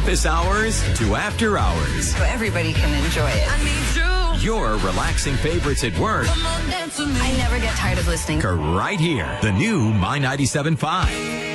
office hours to after hours. So everybody can enjoy it. Your relaxing favorites at work. I never get tired of listening. Right here. The new My 97.5.